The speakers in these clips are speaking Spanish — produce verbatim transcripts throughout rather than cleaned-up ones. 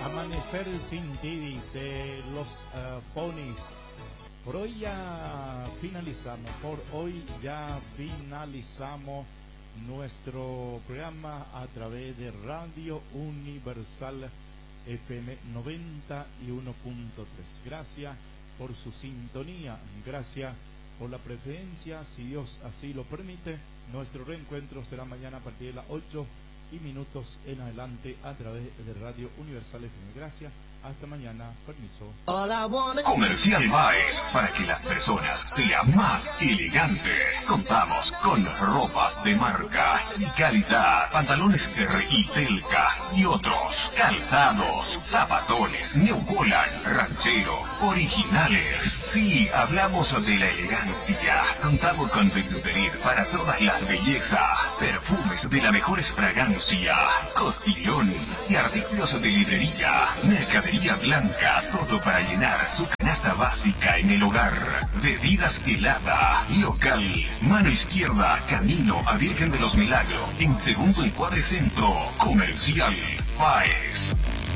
Amanecer sin ti, dice los uh, ponis. Por hoy ya finalizamos, por hoy ya finalizamos nuestro programa a través de Radio Universal F M noventa y uno punto tres. Gracias por su sintonía, gracias por la preferencia. Si Dios así lo permite, nuestro reencuentro será mañana a partir de las ocho y minutos en adelante a través de Radio Universal F M. Gracias. Hasta mañana, permiso. Comercial Baez, para que las personas sean más elegantes. Contamos con ropas de marca y calidad, pantalones R y Telca y otros, calzados, zapatones, New Holland, ranchero, originales. Sí, hablamos de la elegancia. Contamos con Petruterir para todas las bellezas, perfumes de la mejores fragancia, costillón y artículos de librería, mercadería blanca, todo para llenar su canasta básica en el hogar. Bebidas helada, local, mano izquierda, camino a Virgen de los Milagros, en segundo encuadre centro, Comercial Baez.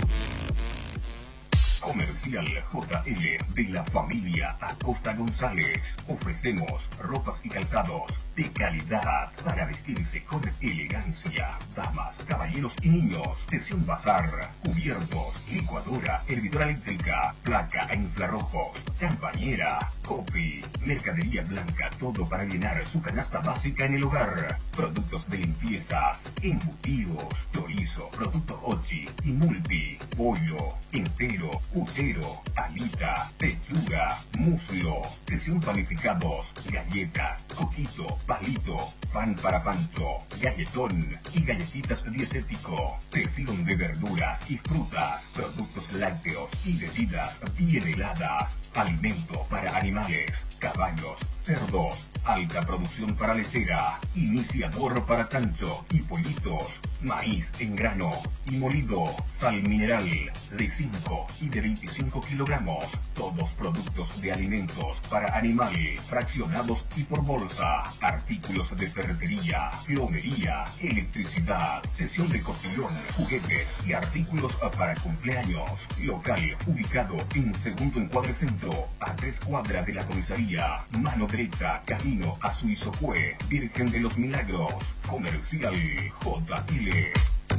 Comercial J L de la familia Acosta González. Ofrecemos ropas y calzados de calidad para vestirse con elegancia. Damas, caballeros y niños. Sesión bazar, cubiertos, licuadora, hervidora eléctrica, placa e infrarrojos, campañera, copy, mercadería blanca, todo para llenar su canasta básica en el hogar. Productos de limpiezas, embutidos, chorizo, productos Ochi y multi, pollo, entero, puchero, alita, pechuga, muslo, sesión panificados, galletas, coquito, palito, pan para pancho, galletón y galletitas dietético, sesión de verduras y frutas, productos lácteos y bebidas bien heladas, alimento para animales, caballos, cerdos, alta producción para lechera, iniciador para tancho y pollitos, maíz en grano y molido, sal mineral de cinco y de veinticinco kilogramos, todos productos de alimentos para animales, fraccionados y por bolsa, artículos de ferretería, plomería, electricidad, sesión de cotillón, juguetes y artículos para cumpleaños. Local ubicado en segundo encuadre centro, a tres cuadras de la comisaría, mano derecha, camino a Suizofue, Virgen de los Milagros. Comercial J L.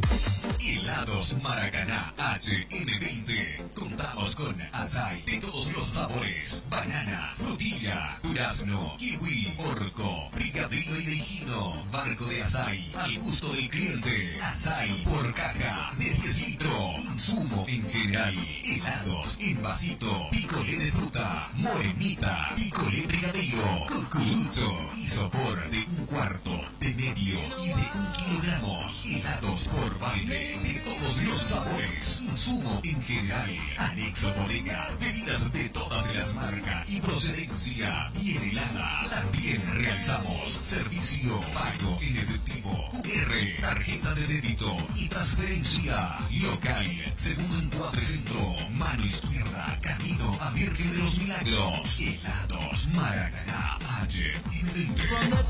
Helados Maracaná H M veinte. Contamos con açaí de todos los sabores, banana, frutilla, durazno, kiwi, orco, brigadeiro y leijino, barco de açaí al gusto del cliente, açaí por caja de diez litros, insumo en general, helados en vasito, picolé de fruta, morenita, picolé brigadeiro, cucurucho, isopor de un cuarto, de medio y de un kilogramos, helados por baile de todos los sabores, insumo en general, anexo bodega, bebidas de todas las marcas y procedencia bien helada. También realizamos servicio pago en efectivo, Q R, tarjeta de débito y transferencia. Local, segundo encuadre centro, mano izquierda, camino a Virgen de los Milagros. Helados Maracaná H M veinte.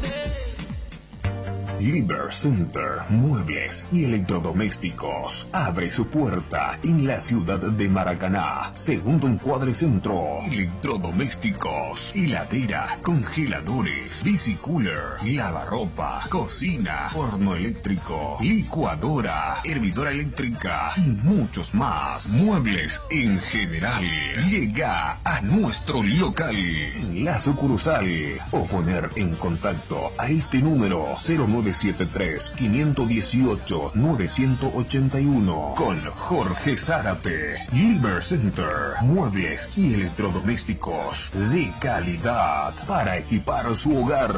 Liber Center, muebles y electrodomésticos. Abre su puerta en la ciudad de Maracaná. Segundo encuadre centro. Electrodomésticos, heladera, congeladores, bicicooler, lavarropa, cocina, horno eléctrico, licuadora, hervidora eléctrica y muchos más. Muebles en general. Llega a nuestro local en la sucursal o poner en contacto a este número cero nueve siete tres, cinco uno ocho, nueve ocho uno con Jorge Zárate. Liber Center, muebles y electrodomésticos de calidad para equipar su hogar.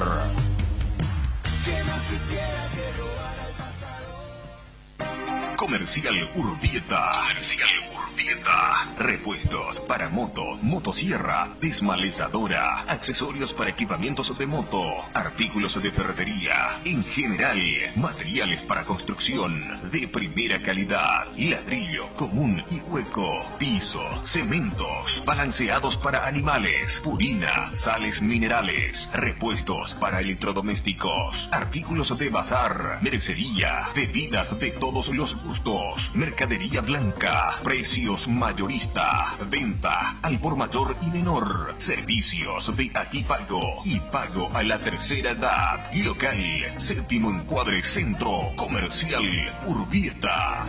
Comercial Urbieta. Comercial Urbieta. Urbieta. Repuestos para moto, motosierra, desmalezadora, accesorios para equipamientos de moto, artículos de ferretería, en general, materiales para construcción de primera calidad, ladrillo común y hueco, piso, cementos, balanceados para animales, purina, sales minerales, repuestos para electrodomésticos, artículos de bazar, mercería, bebidas de todos los gustos, mercadería blanca, precios mayorista, venta al por mayor y menor, servicios de aquí pago y pago a la tercera edad, local, séptimo encuadre centro comercial Urbieta.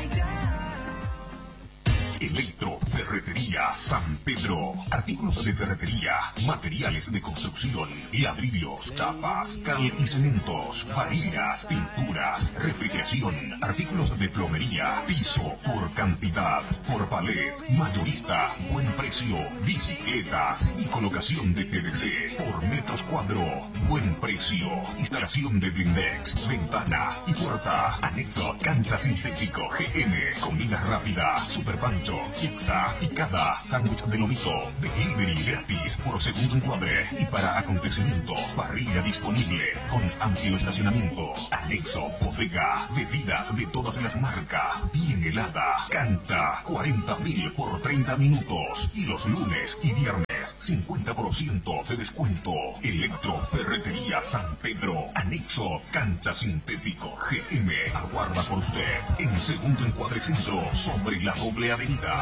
Electroferretería San Pedro. Artículos de ferretería, materiales de construcción, ladrillos, chapas, cal y cementos, varillas, pinturas, refrigeración, artículos de plomería, piso por cantidad, por palet, mayorista, buen precio, bicicletas y colocación de P V C por metros cuadro, buen precio, instalación de blindex, ventana y puerta, anexo, cancha sintético, G M, comida rápida, super pancho, pizza, picada, sándwich de lomito, delivery gratis por segundo encuadre y para acontecimiento, parrilla disponible con amplio estacionamiento, anexo, bodega, bebidas de todas las marcas, bien helada, cancha, cuarenta mil por treinta minutos y los lunes y viernes cincuenta por ciento de descuento. Electroferretería San Pedro, anexo, cancha sintético G M, aguarda por usted en segundo encuadre centro sobre la doble avenida.